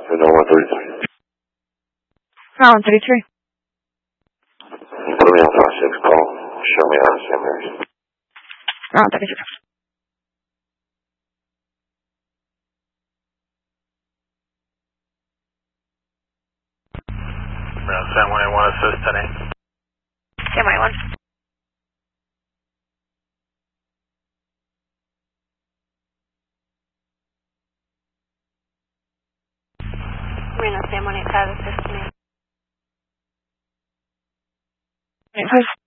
No, 133. No, 133. Put me on 56, call. Show me out of St. Mary's. No, 136. San Juan, I want assist today. San Juan. Reno San Juan, 5 assist me. 5.